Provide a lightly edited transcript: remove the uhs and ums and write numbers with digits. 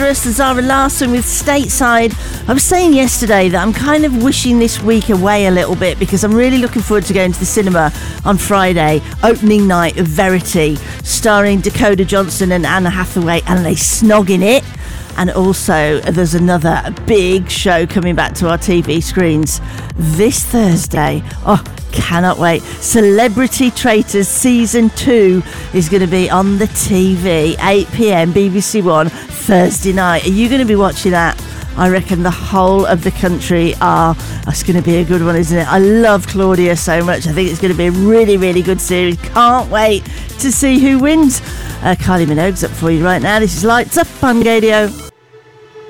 Lazarus and Zara Larsson with Stateside. I was saying yesterday that I'm kind of wishing this week away a little bit because I'm really looking forward to going to the cinema on Friday, opening night of Verity, starring Dakota Johnson and Anna Hathaway, and they snog in it. And also, there's another big show coming back to our TV screens this Thursday. Oh, cannot wait. Celebrity Traitors Season 2 is going to be on the TV, 8 p.m, BBC One, Thursday night. Are you going to be watching that? I reckon the whole of the country are. That's going to be a good one, isn't it? I love Claudia so much. I think it's going to be a really, really good series. Can't wait to see who wins. Kylie Minogue's up for you right now. This is Lights Up on Radio.